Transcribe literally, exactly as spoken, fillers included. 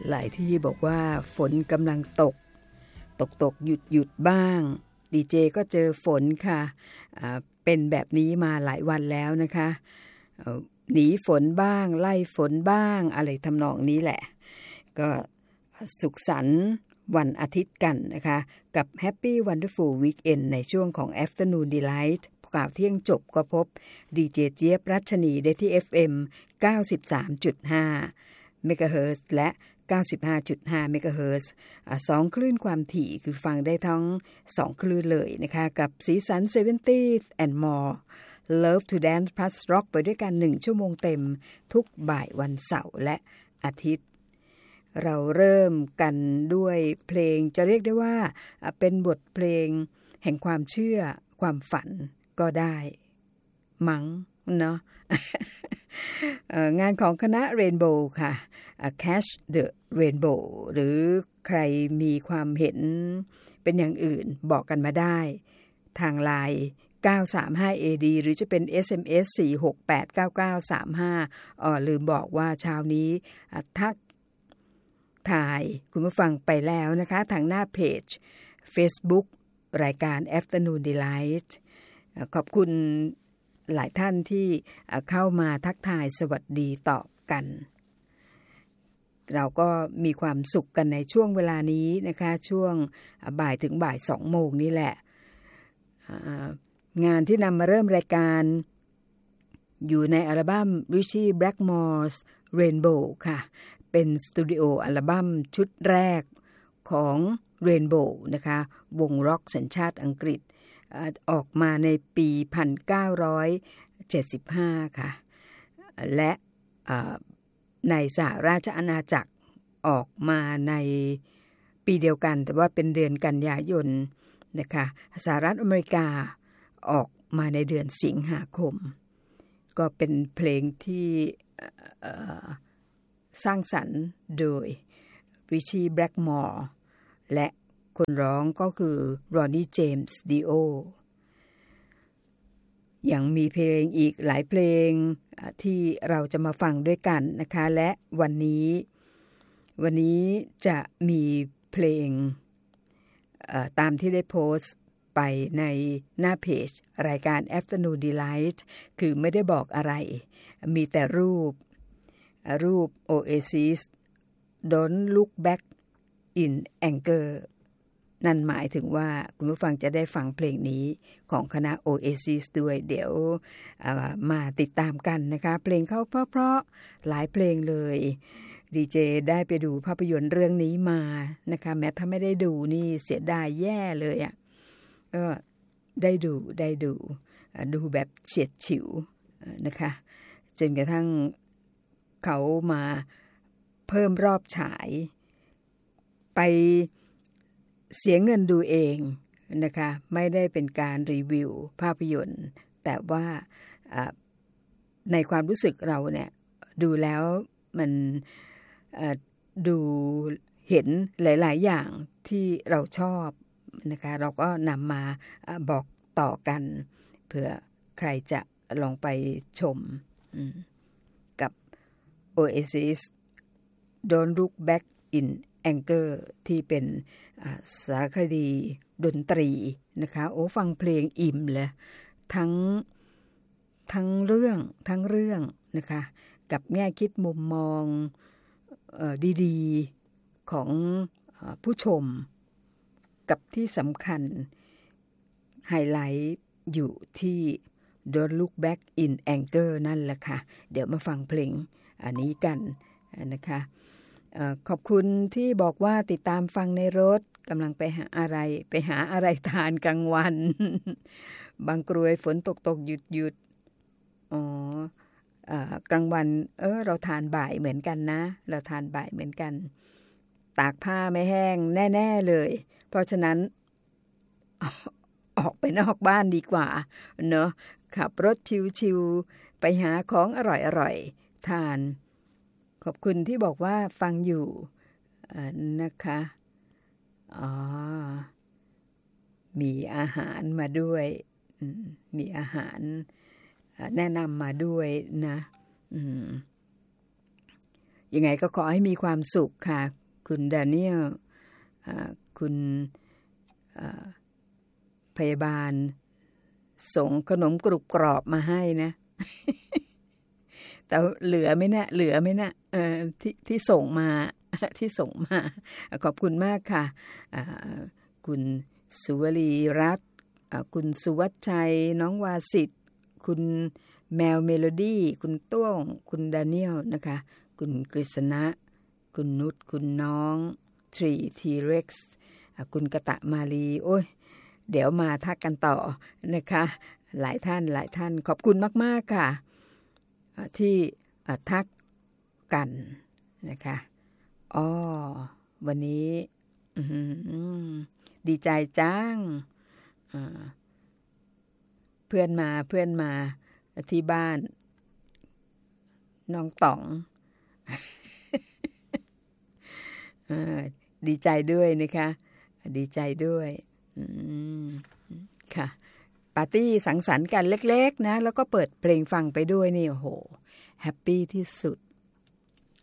หลายที่บอกว่าฝนกำลังตกตกตกหยุดหยุดบ้างดีเจก็เจอฝนค่ะเป็นแบบนี้มาหลายวันแล้วนะคะหนีฝนบ้างไล่ฝนบ้างอะไรทำนองนี้แหละก็สุขสันต์วันอาทิตย์กันนะคะกับ Happy Wonderful Weekend ในช่วงของ Afternoon Delight ข่าวเที่ยงจบก็พบดีเจเจี๊ยบรัชนีได้ที่ เอฟ เอ็ม เก้าสิบสามจุดห้า เมกะเฮิรตซ์และ เก้าสิบห้าจุดห้า เมกะเฮิรตซ์อ่ะสองคลื่นความถี่คือฟังได้ทั้งสองคลื่นเลยนะคะกับสีสัน เซเวนตี้ and more Love to Dance Plus Rock ไปด้วยกันหนึ่งชั่วโมงเต็มทุกบ่ายวันเสาร์และอาทิตย์เราเริ่มกันด้วยเพลงจะเรียกได้ว่าเป็นบทเพลงแห่งความเชื่อความฝันก็ได้มั้งเนาะ งานของคณะ Rainbow ค่ะ Catch the Rainbow หรือใครมีความเห็นเป็นอย่างอื่นบอกกันมาได้ทางไลน์เก้าสามห้า เอ ดี หรือจะเป็น เอส เอ็ม เอส สี่ หก แปด เก้า เก้า สาม ห้าอ๋อลืมบอกว่าเช้านี้ทักถ่ายคุณผู้ฟังไปแล้วนะคะทางหน้าเพจ Facebook รายการ Afternoon Delight ขอบคุณหลายท่านที่เข้ามาทักทายสวัสดีตอบกันเราก็มีความสุขกันในช่วงเวลานี้นะคะช่วงบ่ายถึงบ่ายสองโมงนี่แหละงานที่นำมาเริ่มรายการอยู่ในอัลบั้ม Ritchie Blackmore's Rainbow ค่ะเป็นสตูดิโออัลบั้มชุดแรกของ Rainbow นะคะวงร็อกสัญชาติอังกฤษออกมาในปี หนึ่งพันเก้าร้อยเจ็ดสิบห้า ค่ะและในสหราชอาณาจักรออกมาในปีเดียวกันแต่ว่าเป็นเดือนกันยายนนะคะสหรัฐอเมริกาออกมาในเดือนสิงหาคมก็เป็นเพลงที่สร้างสรรค์โดย Ritchie Blackmore และคนร้องก็คือ Ronnie James Dio ยังมีเพลงอีกหลายเพลงที่เราจะมาฟังด้วยกันนะคะและวันนี้วันนี้จะมีเพลงตามที่ได้โพสต์ไปในหน้าเพจรายการ Afternoon Delight คือไม่ได้บอกอะไรมีแต่รูปรูป Oasis Don't Look Back in Anger นั่นหมายถึงว่าคุณผู้ฟังจะได้ฟังเพลงนี้ของคณะ Oasis ด้วยเดี๋ยวมาติดตามกันนะคะเพลงเขาเพราะๆหลายเพลงเลยดีเจได้ไปดูภาพยนตร์เรื่องนี้มานะคะแม้ถ้าไม่ได้ดูนี่เสียดายแย่เลยอ่ะก็ได้ดูได้ดูดูแบบเฉียดฉิวนะคะจนกระทั่งเขามาเพิ่มรอบฉายไปเสียเงินดูเองนะคะไม่ได้เป็นการรีวิวภาพยนตร์แต่ว่าในความรู้สึกเราเนี่ยดูแล้วมันดูเห็นหลายๆอย่างที่เราชอบนะคะเราก็นำมาบอกต่อกันเผื่อใครจะลองไปชมกับ Oasis Don't Look Back in Anger ที่เป็นสารคดีดนตรีนะคะโอ้ฟังเพลงอิ่มเลยทั้งทั้งเรื่องทั้งเรื่องนะคะกับแง่คิดมุมมองเอ่อดีๆของผู้ชมกับที่สำคัญไฮไลท์อยู่ที่ Don't Look Back in Anger นั่นแหละค่ะเดี๋ยวมาฟังเพลงอันนี้กันนะคะขอบคุณที่บอกว่าติดตามฟังในรถกำลังไปหาอะไรไปหาอะไรทานกลางวัน บางกรวยฝนตกตกหยุดหยุดอ๋อกลางวันเออเราทานบ่ายเหมือนกันนะเราทานบ่ายเหมือนกันตากผ้าไม่แห้งแน่ๆเลยเพราะฉะนั้นออกไปนอกบ้านดีกว่าเนอะขับรถชิวๆไปหาของอร่อยๆทานขอบคุณที่บอกว่าฟังอยู่นะคะอ๋อมีอาหารมาด้วยมีอาหารแนะนำมาด้วยนะยังไงก็ขอให้มีความสุขค่ะคุณแดเนียลคุณพยาบาลส่งขนมกรุบกรอบมาให้นะแต่เหลือไหมนะเหลือไหมนะเอ่อที่ที่ส่งมาที่ส่งมาขอบคุณมากค่ะคุณสุวลีรัตน์คุณสุวัชชัยน้องวาสิทธิ์คุณแมวเมโลดี้คุณต้วงคุณดาเนียลนะคะคุณกฤษณะคุณนุชคุณน้องทรีทีเร็กซ์คุณกตะมาลีโอ้ยเดี๋ยวมาทักกันต่อนะคะหลายท่านหลายท่านขอบคุณมากๆค่ะที่ทักกันนะคะอ๋อวันนี้ดีใจจังเพื่อนมาเพื่อนมาที่บ้านน้องต๋องดีใจด้วยนะคะดีใจด้วยค่ะปาร์ตี้สังสรรค์กันเล็กๆนะแล้วก็เปิดเพลงฟังไปด้วยนี่โอ้โหแฮปปี้ที่สุด